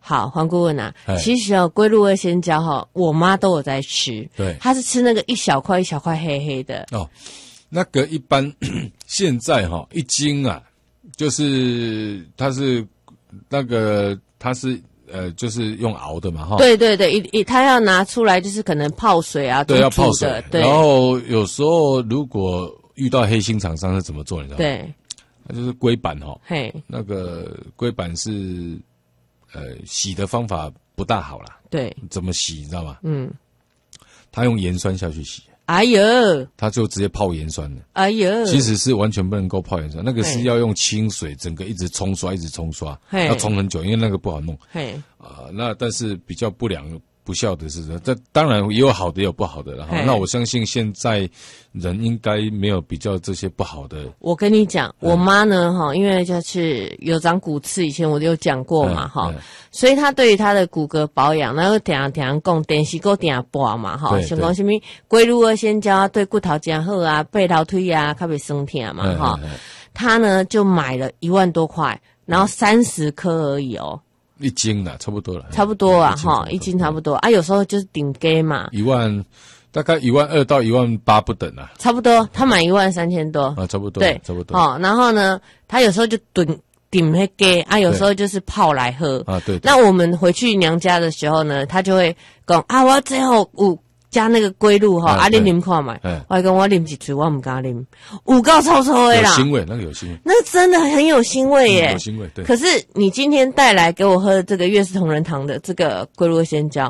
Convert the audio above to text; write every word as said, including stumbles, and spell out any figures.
好，黄顾问啊，其实哦，龟鹿二仙胶哈，我妈都有在吃， 对， 她是吃那个一小块一小块黑黑的哦。那个一般现在哈、哦、一斤啊，就是它是那个它是呃就是用熬的嘛哈。 对对对，一一它要拿出来就是可能泡水啊， 对，要泡水。 对， 然后有时候如果遇到黑心厂商是怎么做，你知道吗？ 对， 那就是龟板哈、哦， 嘿， 那个龟板是呃洗的方法不大好啦。 对， 怎么洗你知道吗？ 嗯， 他用盐酸下去洗。 哎呦， 他就直接泡盐酸了。 哎呦， 其实是完全不能够泡盐酸，那个是要用清水，整个一直冲刷，一直冲刷，要冲很久，因为那个不好弄。 嘿， 啊、呃，那但是比较不良不孝的是，这当然也有好的，也有不好的了。那我相信现在人应该没有比较这些不好的。 我跟你讲，我妈呢，哈，因为就是有长骨刺，以前我就有讲过嘛，哈、嗯，所以她对于她的骨骼保养，然后点点讲，电视够点播嘛，哈，像讲什么龟鹿二仙胶对骨头真好啊，背头腿啊，较袂酸痛嘛，哈、嗯，她呢就买了一万多块，然后三十颗而已哦。 一斤啦，差不多了， 差不多啊，哈，一斤差不多啊，有时候就是顶给嘛， 一万大概一万二到一万八不等啊， 差不多，他买一万三千多啊，差不多， 对， 差不多， 哦，然后呢，他有时候就顶顶那给啊，有时候就是泡来喝啊，对， 那我们回去娘家的时候呢，他就会讲啊，我最后有加那个龟鹿哈，啊，你啉看嘛，我讲我啉一嘴，我唔敢啉，有够臭臭的啦， 有腥味，那个有腥味， 那真的很有腥味耶， 有腥味，对。 可是你今天带来给我喝的这个月氏同仁堂的这个龟鹿二仙胶。